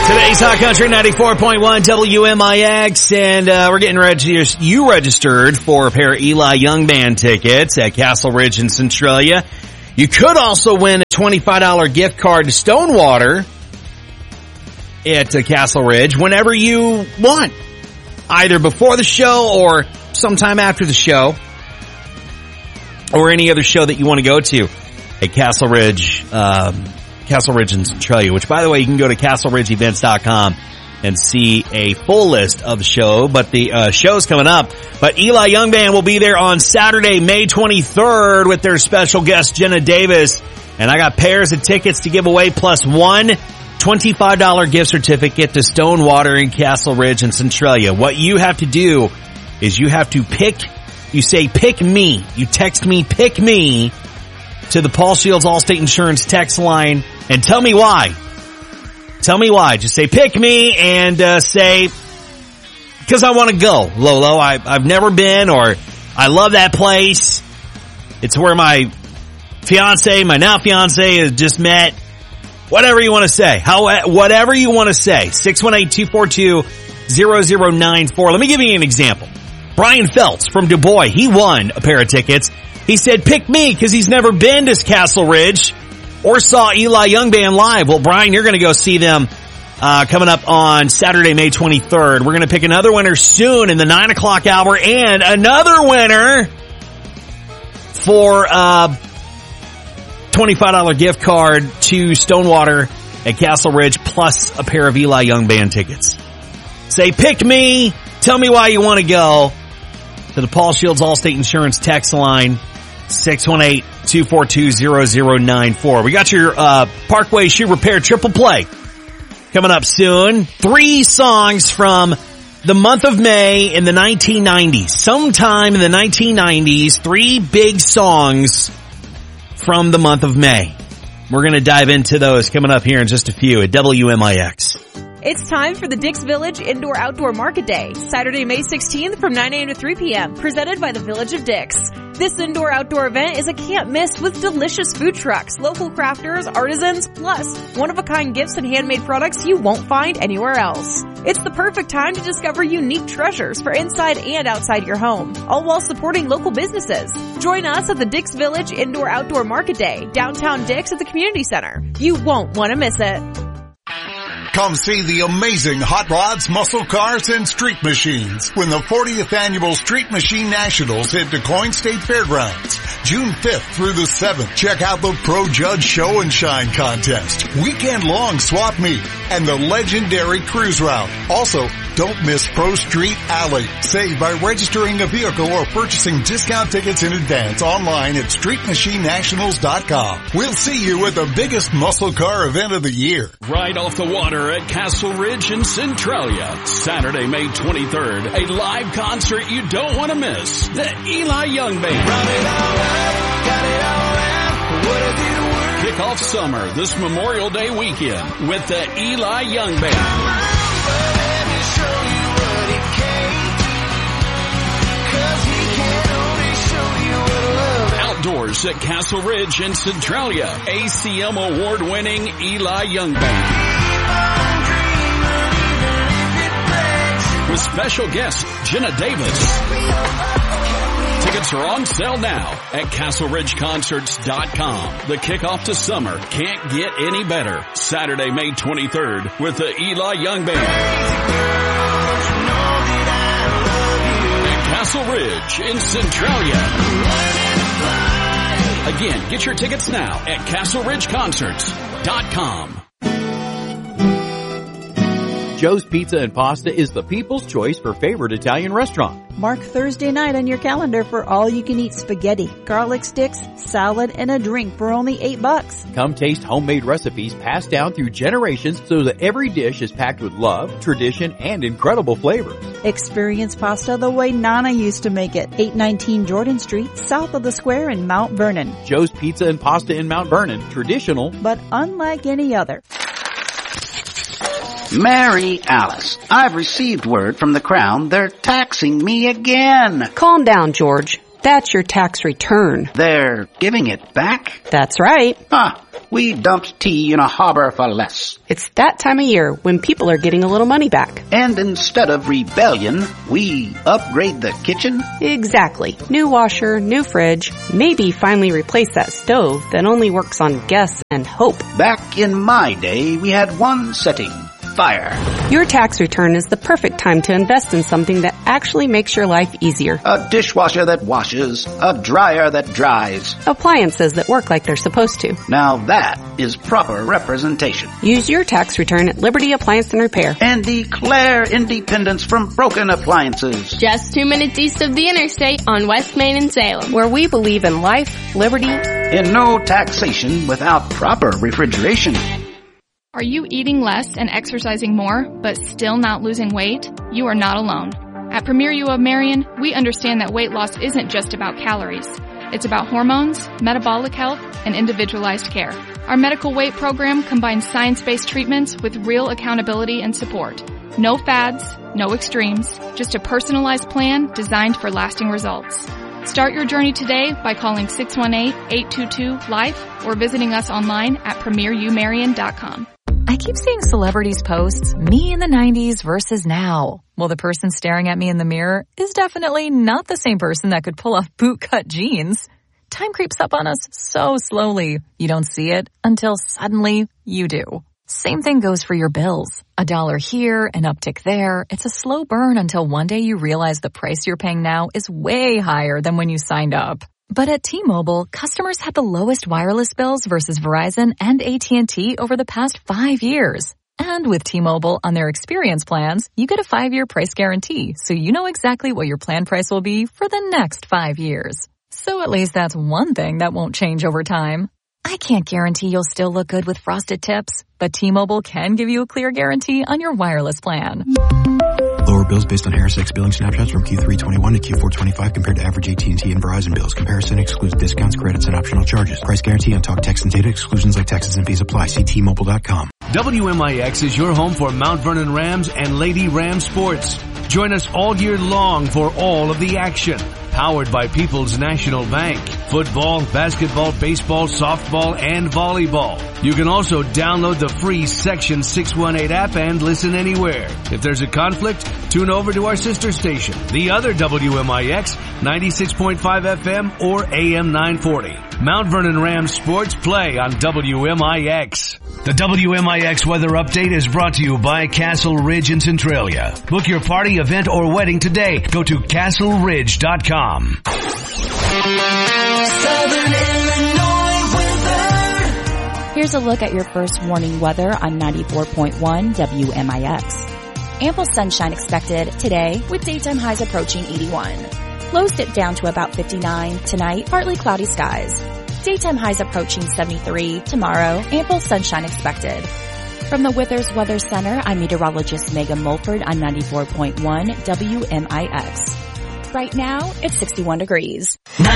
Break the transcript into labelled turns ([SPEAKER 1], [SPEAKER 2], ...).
[SPEAKER 1] Today's Hot Country 94.1 WMIX, and we're getting registered for a pair of Eli Young Band tickets at Castle Ridge in Centralia. You could also win a $25 gift card to Stonewater at Castle Ridge whenever you want, either before the show or sometime after the show, or any other show that you want to go to at Castle Ridge in Centralia, which, by the way, you can go to castleridgeevents.com and see a full list of the show. But the show's coming up. But Eli Young Band will be there on Saturday, May 23rd with their special guest, Jenna Davis. And I got pairs of tickets to give away, plus one $25 gift certificate to Stonewater in Castle Ridge in Centralia. What you have to do is you have to pick me. You text me, pick me, to the Paul Shields Allstate Insurance text line and tell me why. Tell me why. Just say, pick me, and say, because I want to go, Lolo. I've never been, or I love that place. It's where my now fiance, has just met. Whatever you want to say. Whatever you want to say. 618-242-0094. Let me give you an example. Brian Feltz from Du Bois, he won a pair of tickets. He said, pick me, because he's never been to Castle Ridge or saw Eli Young Band live. Well, Brian, you're going to go see them coming up on Saturday, May 23rd. We're going to pick another winner soon in the 9 o'clock hour, and another winner for $25 gift card to Stonewater at Castle Ridge, plus a pair of Eli Young Band tickets. Say, pick me. Tell me why you want to go to the Paul Shields Allstate Insurance text line, 618-242-0094. We got your Parkway Shoe Repair Triple Play coming up soon. 3 songs from the month of May in the 1990s. Sometime in the 1990s, 3 big songs from the month of May. We're going to dive into those coming up here in just a few at WMIX.
[SPEAKER 2] It's time for the Dix Village Indoor-Outdoor Market Day, Saturday, May 16th from 9 a.m. to 3 p.m., presented by the Village of Dix. This indoor-outdoor event is a can't-miss with delicious food trucks, local crafters, artisans, plus one-of-a-kind gifts and handmade products you won't find anywhere else. It's the perfect time to discover unique treasures for inside and outside your home, all while supporting local businesses. Join us at the Dix Village Indoor-Outdoor Market Day, downtown Dix at the Community Center. You won't want to miss it.
[SPEAKER 3] Come see the amazing Hot Rods, Muscle Cars, and Street Machines when the 40th Annual Street Machine Nationals hit DuQuoin State Fairgrounds, June 5th through the 7th. Check out the Pro Judge Show and Shine Contest, weekend-long swap meet, and the legendary cruise route. Also, don't miss Pro Street Alley. Save by registering a vehicle or purchasing discount tickets in advance online at StreetMachineNationals.com. We'll see you at the biggest muscle car event of the year.
[SPEAKER 4] Right off the water at Castle Ridge in Centralia, Saturday, May 23rd, a live concert you don't want to miss. The Eli Young Band. Run it all out, got it all out. What if it worked? Kick off summer this Memorial Day weekend with the Eli Young Band. Come on, let me show you what it can do. 'Cause he can only show you what love. Outdoors at Castle Ridge in Centralia, ACM award-winning Eli Young Band. With special guest Jenna Davis. Tickets are on sale now at CastleRidgeConcerts.com. The kickoff to summer can't get any better. Saturday, May 23rd with the Eli Young Band. At Castle Ridge in Centralia. Again, get your tickets now at CastleRidgeConcerts.com.
[SPEAKER 5] Joe's Pizza and Pasta is the people's choice for favorite Italian restaurant.
[SPEAKER 6] Mark Thursday night on your calendar for all-you-can-eat spaghetti, garlic sticks, salad, and a drink for only $8.
[SPEAKER 5] Come taste homemade recipes passed down through generations so that every dish is packed with love, tradition, and incredible flavors.
[SPEAKER 6] Experience pasta the way Nana used to make it. 819 Jordan Street, south of the square in Mount Vernon.
[SPEAKER 5] Joe's Pizza and Pasta in Mount Vernon. Traditional,
[SPEAKER 6] but unlike any other.
[SPEAKER 7] Mary Alice, I've received word from the Crown they're taxing me again.
[SPEAKER 8] Calm down, George.
[SPEAKER 7] That's your tax return.
[SPEAKER 8] They're giving it back?
[SPEAKER 7] That's right.
[SPEAKER 8] We dumped tea in a harbor for less.
[SPEAKER 7] It's that time of year when people are getting a little money back.
[SPEAKER 8] And instead of rebellion, we upgrade the kitchen?
[SPEAKER 7] Exactly. New washer, new fridge, maybe finally replace that stove that only works on guess and hope.
[SPEAKER 8] Back in my day, we had one setting. Fire.
[SPEAKER 7] Your tax return is the perfect time to invest in something that actually makes your life easier.
[SPEAKER 8] A dishwasher that washes, a dryer that dries.
[SPEAKER 7] Appliances that work like they're supposed to.
[SPEAKER 8] Now that is proper representation.
[SPEAKER 7] Use your tax return at Liberty Appliance and Repair.
[SPEAKER 8] And declare independence from broken appliances.
[SPEAKER 9] Just 2 minutes east of the interstate on West Main in Salem.
[SPEAKER 7] Where we believe in life, liberty,
[SPEAKER 8] and no taxation without proper refrigeration.
[SPEAKER 10] Are you eating less and exercising more, but still not losing weight? You are not alone. At Premier U of Marion, we understand that weight loss isn't just about calories. It's about hormones, metabolic health, and individualized care. Our medical weight program combines science-based treatments with real accountability and support. No fads, no extremes, just a personalized plan designed for lasting results. Start your journey today by calling 618-822-LIFE or visiting us online at premierumarion.com.
[SPEAKER 11] I keep seeing celebrities post me in the 90s versus now. Well, the person staring at me in the mirror is definitely not the same person that could pull off bootcut jeans. Time creeps up on us so slowly. You don't see it until suddenly you do. Same thing goes for your bills. $1 here, an uptick there. It's a slow burn until one day you realize the price you're paying now is way higher than when you signed up. But at T-Mobile, customers had the lowest wireless bills versus Verizon and AT&T over the past 5 years. And with T-Mobile on their experience plans, you get a 5-year price guarantee, so you know exactly what your plan price will be for the next 5 years. So at least that's one thing that won't change over time. I can't guarantee you'll still look good with frosted tips, but T-Mobile can give you a clear guarantee on your wireless plan.
[SPEAKER 12] Lower bills based on HarrisX billing snapshots from Q321 to Q425 compared to average AT&T and Verizon bills. Comparison excludes discounts, credits, and optional charges. Price guarantee on talk, text, and data. Exclusions like taxes and fees apply. See T-Mobile.com.
[SPEAKER 13] WMIX is your home for Mount Vernon Rams and Lady Rams sports. Join us all year long for all of the action. Powered by People's National Bank. Football, basketball, baseball, softball, and volleyball. You can also download the free Section 618 app and listen anywhere. If there's a conflict, tune over to our sister station, the other WMIX, 96.5 FM or AM 940. Mount Vernon Rams sports play on WMIX. The WMIX weather update is brought to you by Castle Ridge in Centralia. Book your party, event, or wedding today. Go to castleridge.com.
[SPEAKER 14] Here's a look at your first warning weather on 94.1 WMIX. Ample sunshine expected today with daytime highs approaching 81. Lows dip down to about 59 tonight, partly cloudy skies. Daytime highs approaching 73 tomorrow, ample sunshine expected. From the Withers Weather Center, I'm meteorologist Megan Mulford on 94.1 WMIX. Right now, it's 61 degrees.